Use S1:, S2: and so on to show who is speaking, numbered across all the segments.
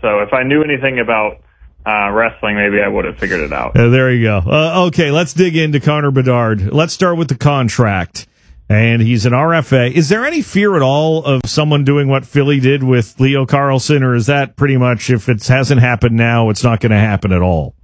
S1: So if I knew anything about wrestling, maybe I would have figured it out.
S2: There you go. Okay, let's dig into Connor Bedard. Let's start with the contract. And he's an RFA. Is there any fear at all of someone doing what Philly did with Leo Carlsson, or is that pretty much, if it hasn't happened now, it's not going to happen at all?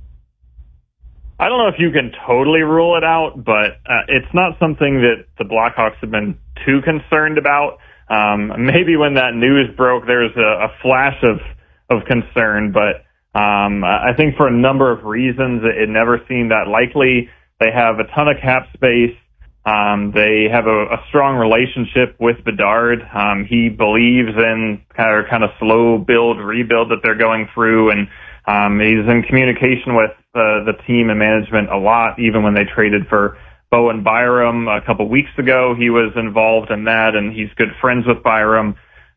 S1: I don't know if you can totally rule it out, but it's not something that the Blackhawks have been too concerned about. Maybe when that news broke, there's a flash of concern, but I think for a number of reasons, it never seemed that likely. They have a ton of cap space. They have a strong relationship with Bedard. He believes in kind of slow build, rebuild that they're going through, and he's in communication with the team and management a lot, even when they traded for Bowen Byram a couple weeks ago. He was involved in that, and he's good friends with Byram.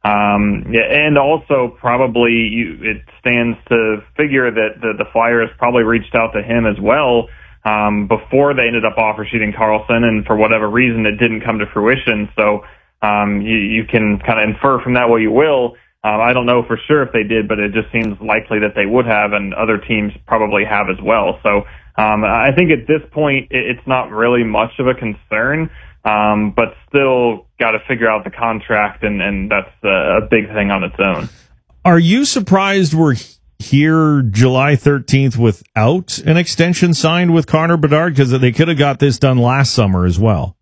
S1: And also probably it stands to figure that the Flyers probably reached out to him as well before they ended up offer sheeting Carlsson, and for whatever reason it didn't come to fruition. So you can kind of infer from that what you will. I don't know for sure if they did, but it just seems likely that they would have, and other teams probably have as well. So I think at this point it's not really much of a concern, but still got to figure out the contract, and that's a big thing on its own.
S2: Are you surprised we're here July 13th without an extension signed with Connor Bedard? Because they could have got this done last summer as well.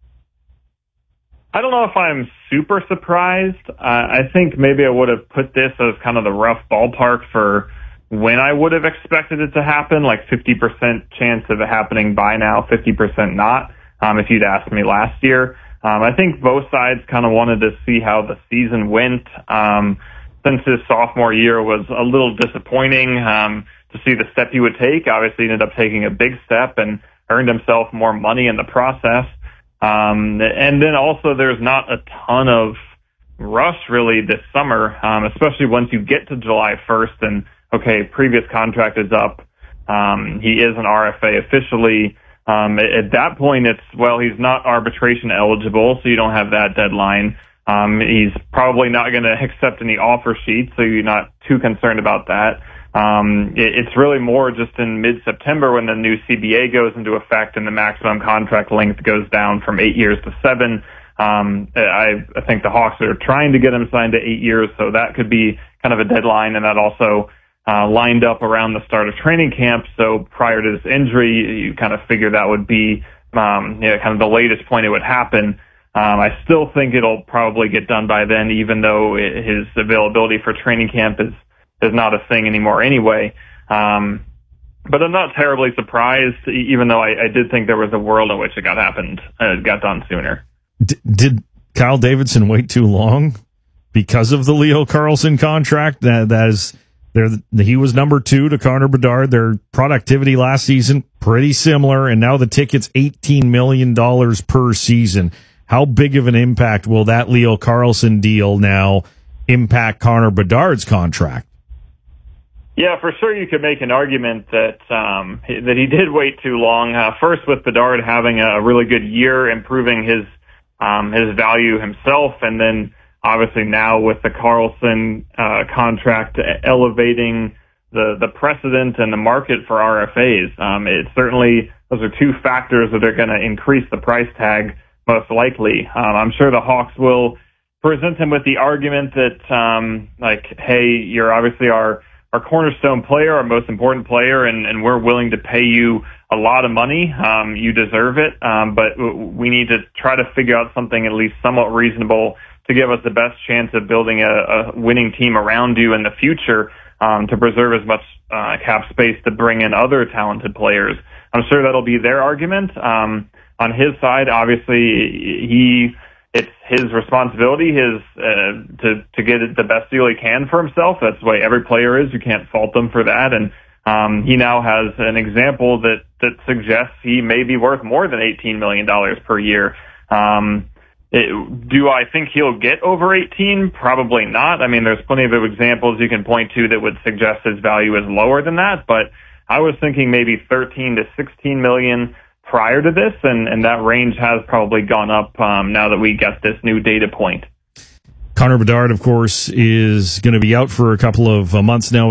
S1: I don't know if I'm super surprised. I think maybe I would have put this as kind of the rough ballpark for when I would have expected it to happen, like 50% chance of it happening by now, 50% not, if you'd asked me last year. I think both sides kind of wanted to see how the season went. Since his sophomore year was a little disappointing to see the step he would take. Obviously, he ended up taking a big step and earned himself more money in the process. And then also there's not a ton of rush really this summer, especially once you get to July 1st and, okay, previous contract is up. He is an RFA officially. At that point, he's not arbitration eligible, so you don't have that deadline. He's probably not going to accept any offer sheets, so you're not too concerned about that. It's really more just in mid-September when the new CBA goes into effect and the maximum contract length goes down from 8 years to 7. I think the Hawks are trying to get him signed to 8 years, so that could be kind of a deadline, and that also lined up around the start of training camp. So prior to this injury, you kind of figure that would be kind of the latest point it would happen. I still think it'll probably get done by then, even though his availability for training camp is not a thing anymore anyway. But I'm not terribly surprised, even though I did think there was a world in which it got done sooner.
S2: Did Kyle Davidson wait too long because of the Leo Carlsson contract? He was number 2 to Connor Bedard. Their productivity last season, pretty similar, and now the ticket's $18 million per season. How big of an impact will that Leo Carlsson deal now impact Connor Bedard's contract?
S1: Yeah, for sure you could make an argument that he did wait too long. First, with Bedard having a really good year, improving his value himself, and then obviously now with the Carlsson contract elevating the precedent and the market for RFAs. It certainly, those are two factors that are going to increase the price tag most likely. I'm sure the Hawks will present him with the argument that, hey, you're obviously our cornerstone player, our most important player, and we're willing to pay you a lot of money. You deserve it, but we need to try to figure out something at least somewhat reasonable to give us the best chance of building a winning team around you in the future, to preserve as much cap space to bring in other talented players. I'm sure that'll be their argument. On his side, obviously, it's his responsibility, to get the best deal he can for himself. That's the way every player is. You can't fault them for that. And he now has an example that suggests he may be worth more than $18 million per year. Do I think he'll get over 18? Probably not. I mean, there's plenty of examples you can point to that would suggest his value is lower than that, but I was thinking maybe 13 to 16 million prior to this, and that range has probably gone up now that we get this new data point.
S2: Connor Bedard, of course, is going to be out for a couple of months now